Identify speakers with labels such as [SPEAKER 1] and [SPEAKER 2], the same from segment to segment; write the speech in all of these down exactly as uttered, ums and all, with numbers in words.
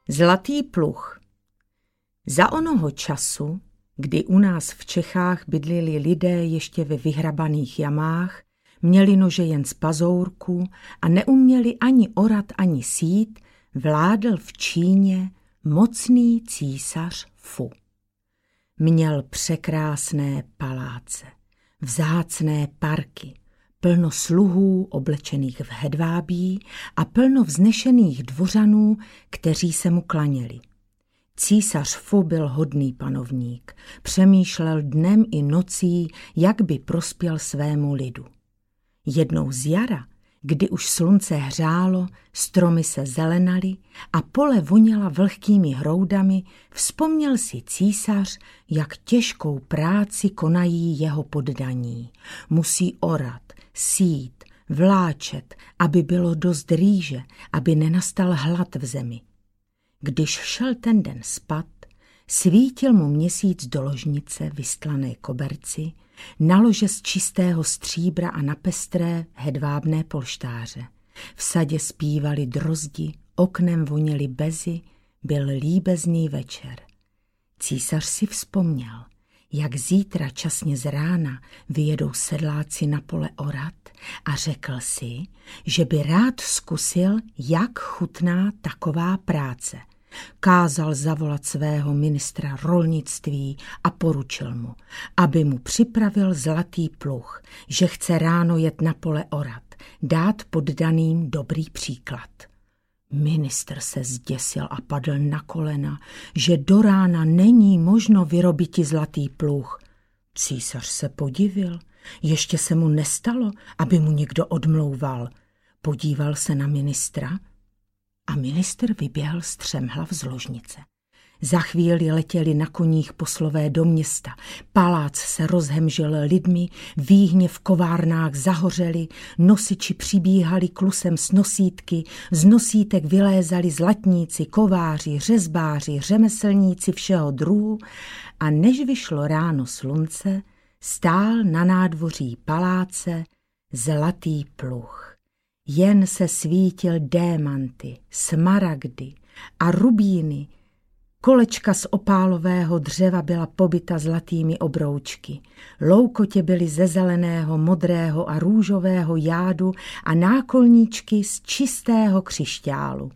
[SPEAKER 1] Zlatý pluh. Za onoho času, kdy u nás v Čechách bydlili lidé ještě ve vyhrabaných jamách, měli nože jen z pazourku a neuměli ani orat, ani sít, vládl v Číně mocný císař Fu. Měl překrásné paláce, vzácné parky, plno sluhů oblečených v hedvábí a plno vznešených dvořanů, kteří se mu klaněli. Císař Fu byl hodný panovník, přemýšlel dnem i nocí, jak by prospěl svému lidu. Jednou z jara, kdy už slunce hřálo, stromy se zelenaly a pole voněla vlhkými hroudami, vzpomněl si císař, jak těžkou práci konají jeho poddaní. Musí orat, sít, vláčet, aby bylo dost rýže, aby nenastal hlad v zemi. Když šel ten den spat, svítil mu měsíc do ložnice vystlané koberci, na lože z čistého stříbra a na pestré hedvábné polštáře. V sadě zpívali drozdi, oknem voněly bezy, byl líbezný večer. Císař si vzpomněl, jak zítra časně z rána vyjedou sedláci na pole orat a řekl si, že by rád zkusil, jak chutná taková práce. Kázal zavolat svého ministra rolnictví a poručil mu, aby mu připravil zlatý pluh, že chce ráno jet na pole orat, dát poddaným dobrý příklad. Ministr se zděsil a padl na kolena, že do rána není možno vyrobiti zlatý pluh. Císař se podivil, ještě se mu nestalo, aby mu někdo odmlouval. Podíval se na ministra a ministr vyběhl střemhlav z ložnice. Za chvíli letěli na koních poslové do města. Palác se rozhemžil lidmi, výhně v kovárnách zahořeli, nosiči přibíhali klusem s nosítky, z nosítek vylézali zlatníci, kováři, řezbáři, řemeslníci všeho druhu a než vyšlo ráno slunce, stál na nádvoří paláce zlatý pluh. Jen se svítil démanty, smaragdy a rubíny. Kolečka z opálového dřeva byla pobyta zlatými obroučky. Loukotě byly ze zeleného, modrého a růžového jádu a nákolníčky z čistého křišťálu.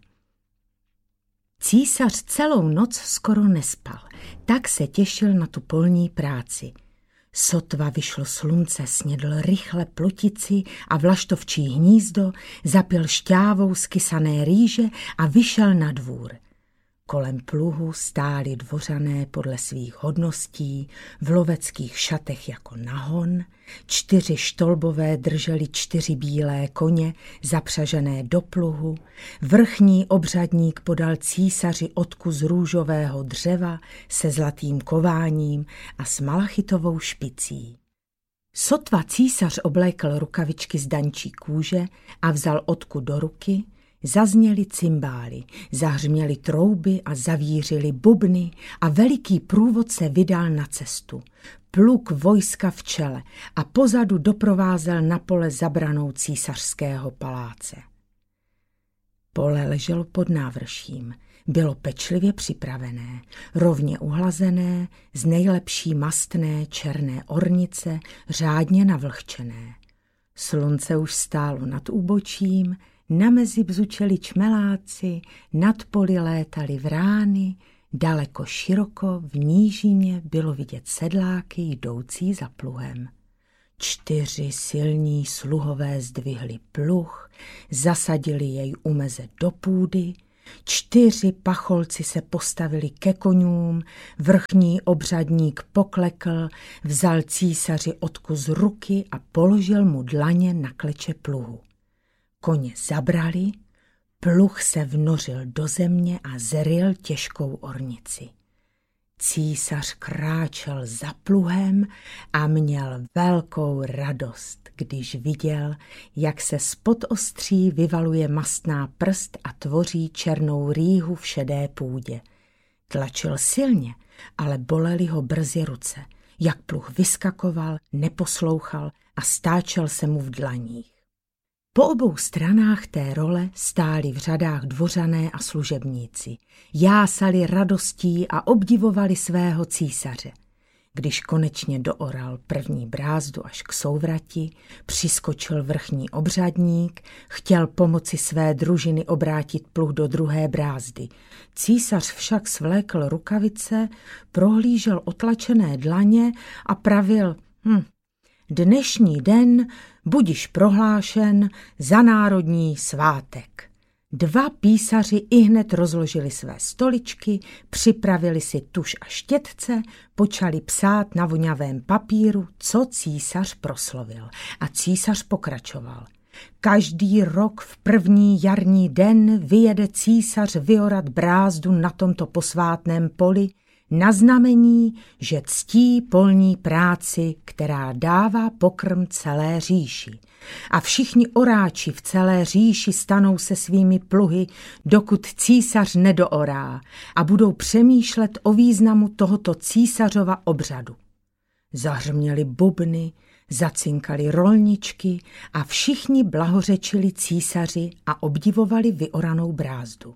[SPEAKER 1] Císař celou noc skoro nespal, tak se těšil na tu polní práci. Sotva vyšlo slunce, snědl rychle plotici a vlaštovčí hnízdo, zapil šťávou z kysané rýže a vyšel na dvůr. Kolem pluhu stáli dvořané podle svých hodností, v loveckých šatech jako nahon, čtyři štolbové drželi čtyři bílé koně zapřažené do pluhu, vrchní obřadník podal císaři odkus růžového dřeva se zlatým kováním a s malachitovou špicí. Sotva císař oblékl rukavičky z dančí kůže a vzal odku do ruky, zazněly cymbály, zahřměly trouby a zavířily bubny a veliký průvodce vydal na cestu. Pluk vojska v čele a pozadu doprovázel na pole zabranou císařského paláce. Pole leželo pod návrším, bylo pečlivě připravené, rovně uhlazené, z nejlepší mastné černé ornice, řádně navlhčené. Slunce už stálo nad úbočím, na mezi bzučeli čmeláci, nad poli létali vrány, daleko široko v nížině bylo vidět sedláky jdoucí za pluhem. Čtyři silní sluhové zdvihli pluh, zasadili jej u meze do půdy, čtyři pacholci se postavili ke koňům, vrchní obřadník poklekl, vzal císaři odkus z ruky a položil mu dlaně na kleče pluhu. Koně zabrali, pluh se vnořil do země a zryl těžkou ornici. Císař kráčel za pluhem a měl velkou radost, když viděl, jak se spod ostří vyvaluje mastná prst a tvoří černou rýhu v šedé půdě. Tlačil silně, ale bolely ho brzy ruce. Jak pluh vyskakoval, neposlouchal a stáčel se mu v dlaních. Po obou stranách té role stáli v řadách dvořané a služebníci. Jásali radostí a obdivovali svého císaře. Když konečně dooral první brázdu až k souvrati, přiskočil vrchní obřadník, chtěl pomoci své družiny obrátit pluh do druhé brázdy. Císař však svlékl rukavice, prohlížel otlačené dlaně a pravil: hm, dnešní den budiž prohlášen za národní svátek. Dva písaři ihned rozložili své stoličky, připravili si tuš a štětce, počali psát na vonavém papíru, co císař proslovil. A císař pokračoval. Každý rok v první jarní den vyjede císař vyorat brázdu na tomto posvátném poli, na znamení, že ctí polní práci, která dává pokrm celé říši. A všichni oráči v celé říši stanou se svými pluhy, dokud císař nedoorá, a budou přemýšlet o významu tohoto císařova obřadu. Zahřměly bubny, zacinkali rolničky a všichni blahořečili císaři a obdivovali vyoranou brázdu.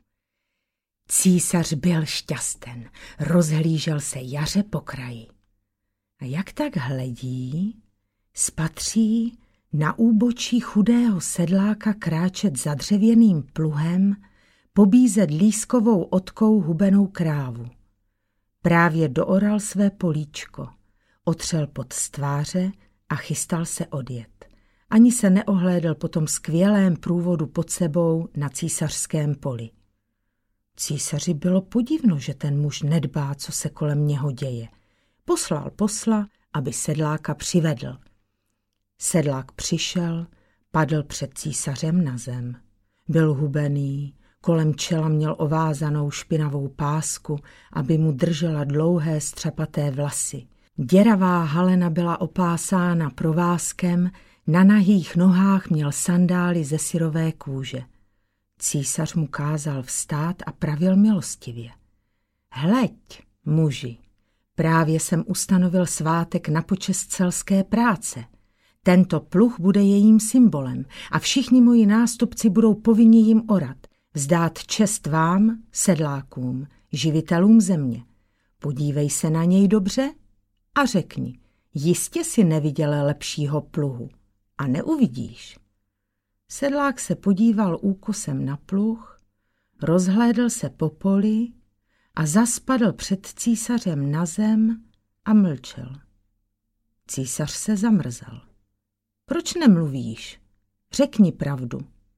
[SPEAKER 1] Císař byl šťasten, rozhlížel se jaře po kraji. A jak tak hledí, spatří na úbočí chudého sedláka kráčet za dřevěným pluhem, pobízet lískovou odkou hubenou krávu. Právě dooral své políčko, otřel pot z tváře a chystal se odjet. Ani se neohlédl po tom skvělém průvodu pod sebou na císařském poli. Císaři bylo podivno, že ten muž nedbá, co se kolem něho děje. Poslal posla, aby sedláka přivedl. Sedlák přišel, padl před císařem na zem. Byl hubený, kolem čela měl ovázanou špinavou pásku, aby mu držela dlouhé střepaté vlasy. Děravá halena byla opásána provázkem, na nahých nohách měl sandály ze syrové kůže. Císař mu kázal vstát a pravil milostivě. Hleď, muži, právě jsem ustanovil svátek na počest celské práce. Tento pluh bude jejím symbolem a všichni moji nástupci budou povinni jim orat, vzdát čest vám, sedlákům, živitelům země. Podívej se na něj dobře a řekni, jistě si neviděl lepšího pluhu a neuvidíš. Sedlák se podíval úkosem na pluh, rozhlédl se po poli a zaspadl před císařem na zem a mlčel. Císař se zamrzel. Proč nemluvíš? Řekni pravdu.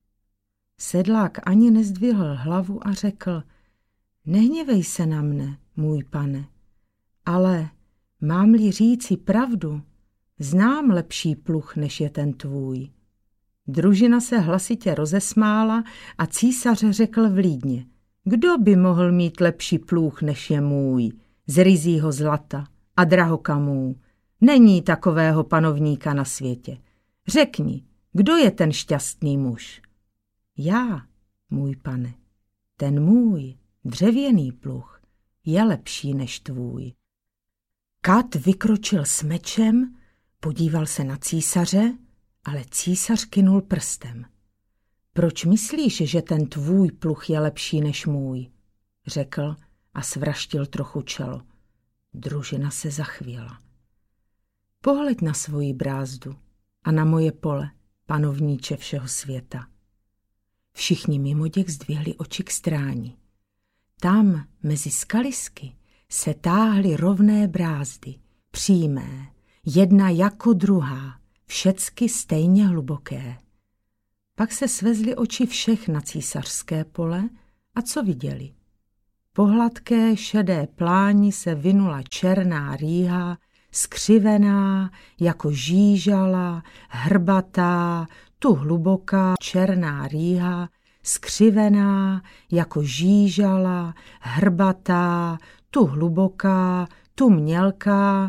[SPEAKER 1] Sedlák ani nezdvihl hlavu a řekl, nehněvej se na mne, můj pane, ale mám-li říci pravdu, znám lepší pluh, než je ten tvůj. Družina se hlasitě rozesmála a císař řekl vlídně, kdo by mohl mít lepší pluh, než je můj, z ryzího zlata a drahokamů. Není takového panovníka na světě. Řekni, kdo je ten šťastný muž? Já, můj pane, ten můj dřevěný pluh je lepší než tvůj. Kat vykročil s mečem, podíval se na císaře, ale císař kynul prstem. Proč myslíš, že ten tvůj pluh je lepší než můj? Řekl a svraštil trochu čelo. Družina se zachvěla. Pohleď na svoji brázdu a na moje pole, panovníče všeho světa. Všichni mimoděk zdvihli oči k stráni. Tam, mezi skalisky, se táhly rovné brázdy, přímé, jedna jako druhá, všecky stejně hluboké. Pak se svezly oči všech na císařské pole a co viděli? Po hladké šedé pláni se vinula černá rýha, skřivená, jako žížala, hrbatá, tu hluboká černá rýha, skřivená, jako žížala, hrbatá, tu hluboká, tu mělká,